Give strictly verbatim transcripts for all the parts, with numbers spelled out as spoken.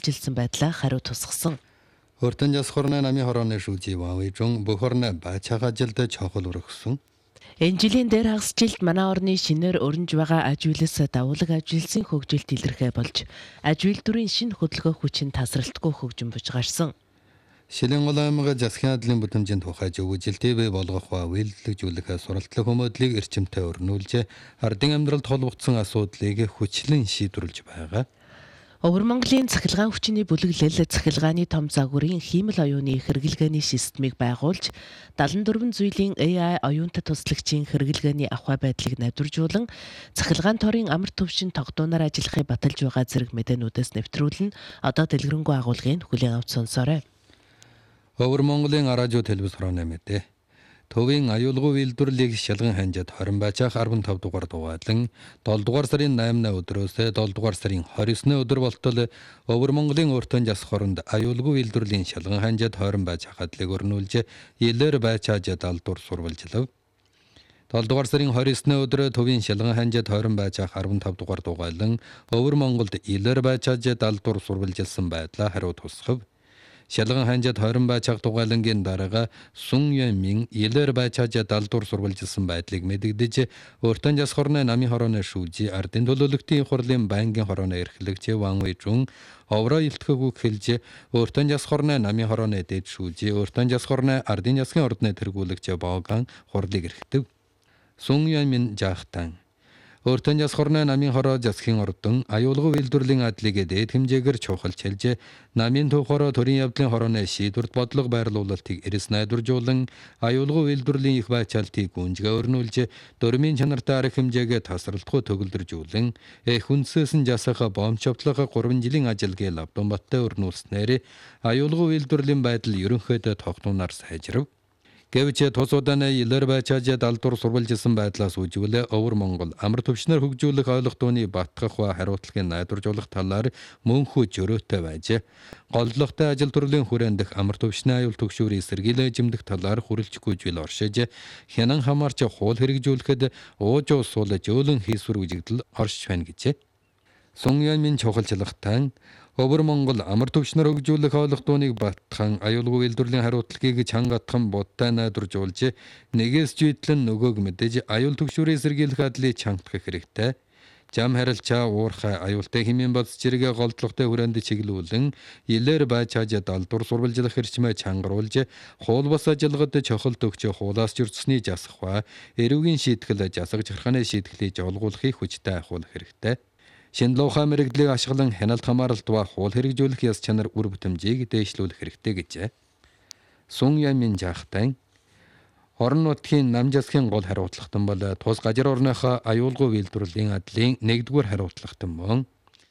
сурвалжилсан байдлаа хариу тусгасан. Өртөн засхорны намын хорооны шүүжий вавижун бохорны бачаага жилд чохол өргөсөн. Энэ жилийн дээр хагас жилд манай орны шинээр өрнж байгаа аж үйлс давуулаг ажилсын хөгжилт илэрхээ болж аж үйлдвэрийн шинэ хөдөлгөөх хүчин тасралтгүй хөгжин бужгарсан. Шилэн голаймага засгийн адлын бүтэмжийн тухай зөвөжилтэй бай болгох ба үйлдэлжүүлэх суралтлах хүмүүдлийг эрчимтэй өрнүүлж ардын амьдралд холбогдсон асуудлыг хүчлэн шийдвэрлэж байгаа. Өвөр Монголын цахилгаан хүчний бүлэглэл цахилгааны том загварын хиймэл оюуны хэрэглгээний системийг байгуулж дадлан дөрвөн зүйлийн эй ай оюунтай туслагчийн хэрэглгээний ахуй байдлыг найдваржуулан цахилгаан торын амар төвшин тогтооноор ажиллахыг баталж байгаа зэрэг мэдээнүүдээс нэвтрүүлэн одоо дэлгэрэнгүй агуулгыг хүлээн авч сонсоорой. Өвөр Монголын аражуу телевиз хорооны мэдээ. Төвийн аюулгүй үйлдвэрлэлийг шалган ханжид хорин бачаах арван тав дугаар дугаалan долоо дугаар сарын наймны өдрөөс долоо дугаар сарын хорин есны өдөр болтол Өвөр Монголын өртөн жас хоронд аюулгүй үйлдвэрлэлийн шалган ханжид хорин бачаах хадлыг өрнүүлж илэр бачааж далдуур сурвалжлав. долоо дугаар сарын хорин есны өдөр төвийн шалган ханжид хорин бачаах арван тав дугаар дугаалan Өвөр Монголд илэр бачааж далдуур сурвалжилсан байдлаа хариу тусгав. Шалган ханжид хорин бачаах дугаалангийн дарааga Сун Юмин илэр бачааж далдуур сурвалжилсан байдлыг мэдэгдэж өртөн жас хорны намын хорооны шүүжий ардын төлөөлөгчдийн хурлын байнгын хорооны эрхлэгч Ван Вэйжун овроо илтгэхүйг хэлж өртөн жас хорны намын хорооны дэд шүүжий өртөн жас хорны ардын засгийн ордны тэргүүлэгч Боган хурлыг эрхтэв. Сун Юмин жаахтан Өртөн жас хорны намын хороо засгийн ордон аюулгүй үйлдвэрлэлийн адлыг дээд хэмжээгээр чухалж хэлж намын төв хороо төрийн явдлын хорооны шийдвэрт бодлого байрлуулалтыг эрэс найдваржуулан аюулгүй үйлдвэрлэлийн их байцаалтыг гүнжгээ өрнүүлж дөрмийн чанартай арга хэмжээгээ тасралтгүй төгөлдржүүлэн эх хүнсээс нь жасах бомб човтлох гурван жилийн ажилгээ лавдамбаттай өрнүүлснээр аюулгүй үйлдвэрлэлийн байдал ерөнхийдөө тогтмоноор сайжрав. Гэвч тус удааны илэр бачааж далдуур сурвалжилсан байдлаас үжиглээ Өвөр Монгол амар төвчнөр хөгжүүлэх ойлголтооны баттгах ба хариуцлагын найдваржуулах талаар мөнхөө жөрөөтэй байж голдлоготой ажил төрлийн хүрээндх амар төвчний аюул төгшүүрийн сэргийлээ жимдэх талаар хүрэлцэхгүй жил оршиж хянан хамаарч хуул хэрэгжүүлэхэд ууж уусуул жөөлөн хийсвэр үжигдэл оршиж байна гэжээ. Сун Юмин чухалчлагтан Өвөр Монгол амар төвчнөр хөгжүүлэх ойлголтооныг баттхан аюулгүй үйлдвэрлэлийн хариуцлагыг чангатхан будтай найдваржуулж нэгээс жийтлэн нөгөөг мэдэж аюул төгшүүрийн сэргийлэх адлыг чангатах хэрэгтэй. Жам харилцаа уурхай аюултай хэмээн бац зэрэг голдлоготой хүрээнд чиглүүлэн илэр бачааж далдуур сурвалжлах хэрчмээ чангаруулж хуул бас ажиллагад чохол төгч хуулаас жирцсний жасах ба эрүүгийн шийтгэл жасагч харханы шийтгэлийг олгуулахыг хүчтэй ахуулах хэрэгтэй. Шинлуухай мэрэгдлийг ашиглан хяналт хамааралт ба хуул хэрэгжүүлэх яс чанар үр бүтэмжийг дээшлүүлэх хэрэгтэй гэжээ. Сун Юмин жаахтан орон нутгийн нам засгийн гол хариуцлагатан бол тус гажир орныхоо аюулгүй үйлдвэрлэлийн адлын нэгдүгээр хариуцлагатан мөн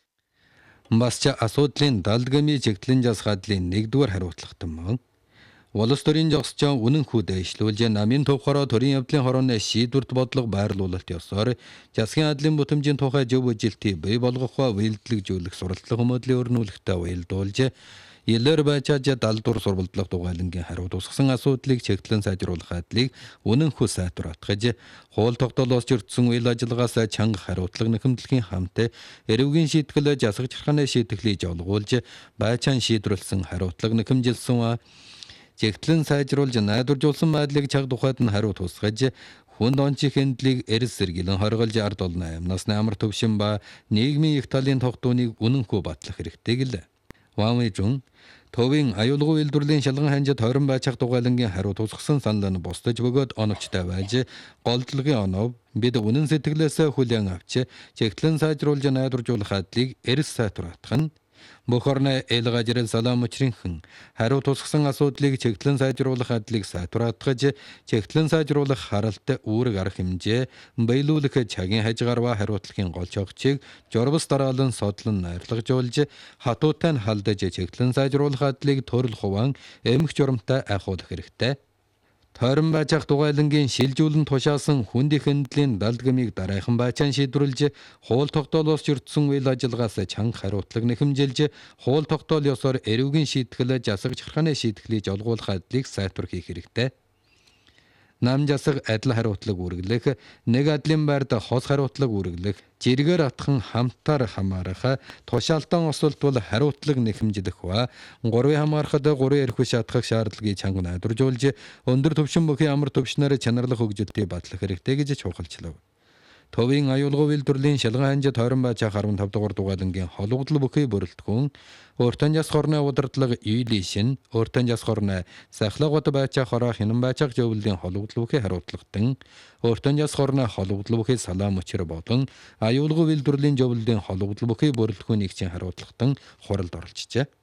бас ч асуудлын далдгамын чиглэлэн жас хадлын нэгдүгээр хариуцлагатан мөн Улс төрийн жогсчон үнэн хүү дэвшлүүлж намын төв хороо төрийн явдлын хорооны шийдвэрт бодлого байрлуулалт ёсоор засгийн адлын бүтэмжийн тухай зөв үжилтийг бий болгох ба үйлдэлжүүлэх суралцлага хүмүүдлийн өрнүүлэгтээ уялдуулж илэр бачааж далдуур сурвалжлах дугаалангийн хариу тусгасан асуудлыг чиглэн сайжруулах адлыг үнэн хүү сайтруулах хуул тогтоолоос жирдсэн үйл ажиллагаас чанга хариуцлага нэхэмтлэхийн хамт эрүүгийн шийтгэл жасагч харханы шийтгэлийг олгуулж бачаан шийдвэрлсэн хариуцлага нэхэмжилсэн чиглэн сайжруулж найдваржуулсан байдлыг чаг тухайд нь хариу тусгаж хүнд онцгийн хэндлийг эрс сэргийлэн хориголж ард олон аймаг насны амар төвшин ба нийгмийн их талын тогтооныг үнэнхүү батлах хэрэгтэй гэлээ. Ван Вэйжун төвийн аюулгүй үйлдвэрлэлийн шалган ханжид хорин бачаах дугаалангийн хариу тусгасан санал нь бусдаж бөгөөд оновчтой байж голдлогын онов бид үнэн сэтгэлээс хүлээн авч чиглэн сайжруулж найдваржуулах адлыг эрс сайтруулах нь бүх орны эл гажирал салам учрынхан хариу тусгасан асуудлыг чиглэн сайжруулах адлыг сайтруулах чиглэн сайжруулах харалт үүрэг арга хэмжээ баялуулах чагийн хажгаар ба хариуцлагын гол чогчийг журбас дараалан содлон найрлагжуулж хатуутай нь халдаж чиглэн сайжруулах адлыг төрөл хуван эмх журамтай ахуулах хэрэгтэй. Тойрон бачаах дугаалангийн шилжүүлэн тушаасан хүнд их хандлийн далдгамыг дараахан бачаан шийдвэрлж хуул тогтоолоос жирдсэн үйл ажиллагаас чанга хариуцлага нэхэмжилж хуул тогтоол ёсоор эрүүгийн шийтгэл жасагч харханы шийтгэлийг олгуулах адлыг сайтвар хийх хэрэгтэй. нам жасаг адил хариутлаг үргэлэх, нэг адлын байрд хос хариутлаг үргэлэх, жиргээр атхан хамтаар хамаарах, тушаалтан осолт бол хариутлаг нэхэмжлэх ба гурвын хамаарахад гурвын эрх шатгах шаардлагыг чанга найдваржуулж, өндөр түвшин бүхий амар түвшнээр чанарлах хөгжилтийг батлах хэрэгтэй гэж чухалчлав. Төвийн аюулгүй үйлдвэрлэлийн шалган ханжид тойрон бачаах арван тав дугаар дугаалангийн холбогдол бүхий бүрэлдэхүүн, өөртөө яс хорны удирдлага юйлишин, өөртөө яс хорны сахлагууд бачаах хороо хинэн бачаах зөвлөлийн холбогдол бүхий хариуцлагатан, өөртөө яс хорны холбогдол бүхий салаам учир болон аюулгүй үйлдвэрлэлийн зөвлөлийн холбогдол бүхий бүрэлдэхүүнийг чинь хариуцлагатан хуралд оролцжээ.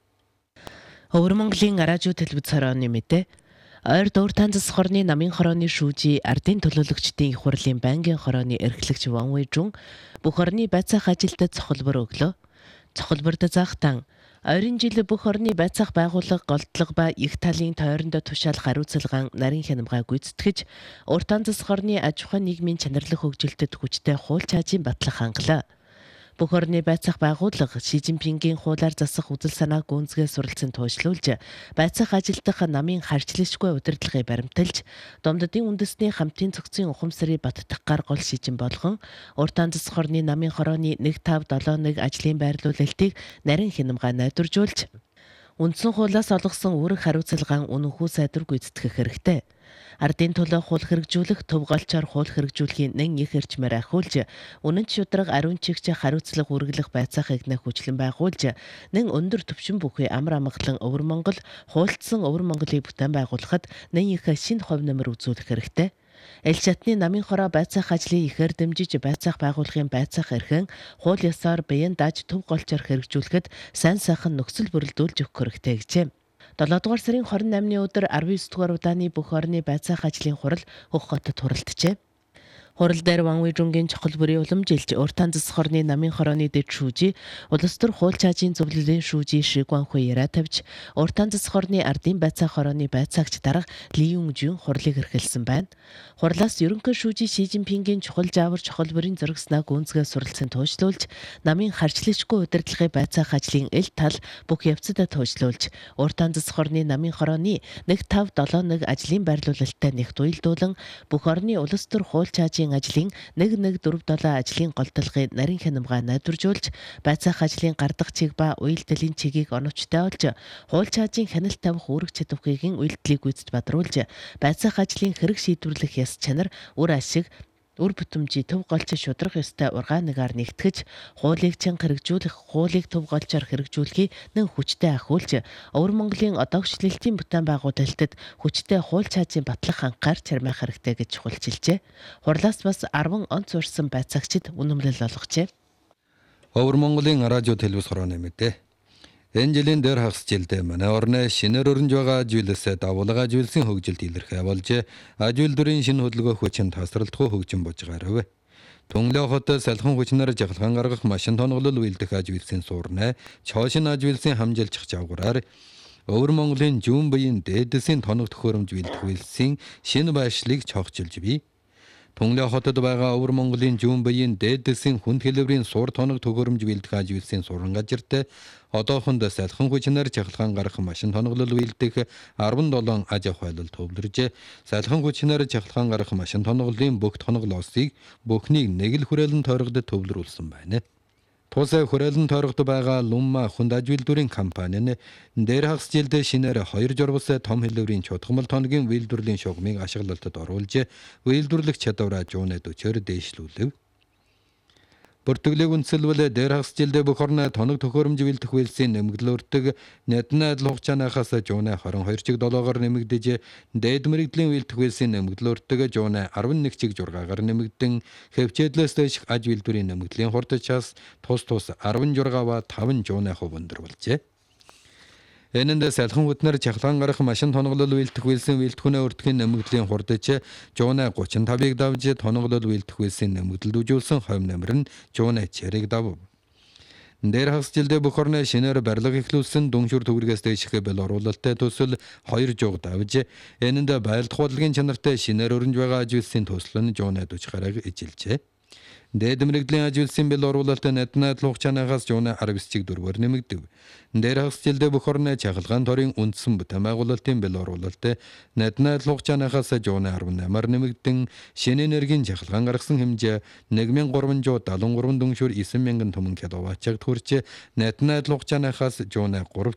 Өвөр Монголын радио телевиз хорооны мэдээ Ойр дуур танзас хорны намын хорооны шүүжи ардын төлөөлөгчдийн их хурлын байнгын хорооны эрхлэгч Ван Вэйжун бүх орны байцаах ажилдад цохилбор өглөө. Цохилборд заахтан ойрын жил бүх орны байцаах байгууллага голдлого ба их талын тойронд тушаал хариуцлаган нарийн хянамгай гүйцэтгэж, уур танзас хорны аж ахуй нийгмийн чанарлах хөгжилтөд хүчтэй хууль чаажийн батлах хангалаа. Бүх орны байцаах байгууллага Ши Жинпингийн хуулиар засах үзэл санааг гүнзгий суралцсан туушлуулж, байцаах ажилдах намын харьцлишгүй удирдлагыг баримталж, Домдодын үндэсний хамтын цогцын ухамсарыг баттахгаар гол шижин болгон, уур танзас хорны намын хорооны нэг тав долоо нэг ажлын байрлуулалтыг нарийн хянамгай найдваржуулж, үндсэн хуулиас олгосон үүрэг хариуцлагаан үнэнхүү сайдвар гүйцэтгэх хэрэгтэй. Ардын төлөө хууль хэрэгжүүлэх, төв голчоор хууль хэрэгжүүлэхийн нэн их эрчмээр ахиулж, үнэн шударга ариун чигч хариуцлага үргэлэх байцаах игнэ хүчлэн байгуулж, нэн өндөр түвшин бүхий амар амгалан Өвөр Монгол хуульдсан Өвөр Монголыг бүтээн байгуулахад нэн их шинэ хувь нэмэр үзүүлэх хэрэгтэй. Эл шатны намын хороо байцаах ажлыг ихээр дэмжиж байцаах байгууллагын байцаах эрхэн хууль ёсоор биеийн дааж төв голчоор хэрэгжүүлэхэд сайн сайхан нөхцөл бүрэлдүүлж өгөх хэрэгтэй гэжээ. долоо дугаар сарын хорин наймны өдөр арван девять дугаар удааны бүх орны байцаах ажлын хурал Хөх хотод хуралджээ. Хурал дээр Ван Вэйжунгийн чухал бүрийн уламжилж, уур танзас хорны намын хорооны дэд шүүжи, улс төр хууль чаажийн зөвлөлийн шүүжи Ши Гуанхуй яриа тавьж, уур танзас хорны ардын байцаах хорооны байцаагч дарга Ли Юнжун хурлыг эрхэлсэн байна. Хурлаас ерөнхий шүүжи Ши Жинпингийн чухал жаавар чухал бүрийн зөргснаа гүнзгий суралцсан туушлуулж, намын харьцлишгүй удирдлагын байцаах ажлын эл тал бүх явцад туушлуулж, уур танзас хорны намын хорооны нэг тав долоо нэг ажлын байрлуулалттай нэгт уялдуулан, бүх орны улс төр хууль чаажийн ажлын нэг нэг дөрв долоо ажлын голдолгыг нарийн хянамгай найдваржуулж, байцаах ажлын гардах чиг ба уялдлын чигийг оновчтой олж, хууль чаажийн хяналт тавих үүрэг чадварын уялдлыг гүйцэд бадруулж, байцаах ажлын хэрэг шийдвэрлэх яс чанар, үр ашиг, үр бүтэмжий төв голч шудрах ёстой ургаангаар нэгтгэж, хуулийг чанга хэрэгжүүлэх, хуулийг төв голчоор хэрэгжүүлэхийг нэн хүчтэй ахиулж, Өвөр Монголын одоогчлолтын бүтээн байгуулалтад хүчтэй хууль чаажийн батлах хангаар чармайх хэрэгтэй гэж чухалчилжээ. Хурлаас бас арван онц урсан байцаагчид үнэмлэл олгожээ. Өвөр Монголын радио телевиз хорооны мэдээ. Энэ жилийн дээр хагас жилдээ манай орны шинээр өрнж байгаа жилээсээ давуулга жилсэн хөгжилт илэрхий болж, аж үйлдвэрийн шинэ хөдөлгөөх хүчин тасралтгүй хөгжин бож гарав. Түнглээ хот салхан хүчнээр жахалхан гаргах машин тоноглол үйлдэх аж үйлсийн суурнаа, чоошин аж үйлсийн хамжилчих жавгараар Өвөр Монголын жүүн биеийн дээдэсийн тоног төхөөрөмж үйлдэх үйлсийн шинэ байшлыг чогчилж бий. Түнглээ хотод байгаа Өвөр Монголын жүүн биеийн дээдэсийн хүнд хэлбэрийн сур тоног төхөөрөмж үйлдэх аж үйлсийн суран газарт одоохонд салхан хүчнээр жахалхан гарах машин тоноглол үйлдэх арван долоо аж ахуйлал төвлөрж, салхан хүчнээр жахалхан гарах машин тоноглолын бүх тоноглоосыг бүхнийг нэг л хүрээлэн тойрогдод төвлөрүүлсэн байна. Тусаа хүрээлэн тойрогт байгаа Лумма хүнд аж үйлдвэрийн компани нь дээр хагас жилдээ шинээр хоёр журвас том хэлбэрийн чухал тоногийн үйлдвэрлэлийн шугамыг ашиглалтад оруулж, үйлдвэрлэх чадвараа жуунад өчөөр дээшлүүлв. Бүртгэлэг үндэслэл дээр хагас жилдээ бүх орны тоног төхөөрөмж үйлдэх үйлсийн нэмэгдэл өртөг нядны адил хугацаанаас жуунаа хорин хоёр чиг долоогоор нэмэгдэж, дээд мэрэгдлийн үйлдэх үйлсийн нэмэгдэл өртөг жуунаа арван нэг чиг жургаагаар нэмэгдэн, хэвчээдлээс дэших аж үйлдвэрийн нэмэгдлийн хурдчаас тус тус арван жургаа ба таван жуунаа хувь өндөр болжээ. Энэнд салхан хүчнээр чахлан гарах машин тоноглол үйлдэх үйлсийн үйлдвэрийн өртгийн нэмэгдлийн хурдч жуунаа гучин тавыг давж, тоноглол үйлдэх үйлсийн нэмэгдэлд үжүүлсэн хувь нэмэр нь жуунаа чирэг дав. Дээр хагас жилдээ бүх орны шинээр барилга эхлүүлсэн дүншүр төвөргөөс дэших бэл оруулалттай төсөл хоёр жуг давж, энэнд байлдах бодлогын чанартай шинээр өрнж байгаа аж үйлсийн төсөл нь жуунаа дүж гараг ижилжээ. Дээд мэрэгжлийн аж үйлсийн бэл оруулалтын найднаа хугацаанаас жууны арав эсчиг дөрвөр нэмэгдэв. Дээр хагасжилдээ бүх орны чахалгаан торын үндсэн бүтээн байгуулалтын бэл оруулалт найднаа хугацаанаас жууны арав наймаар нэмэгдэн шинэ энергийн чахалгаан гаргасан хэмжээ нэг мянган гурван жүз даатан гурван дүншүүр девять мянган түмэн киловаттчаг хүрч найднаа хугацаанаас жууны гурав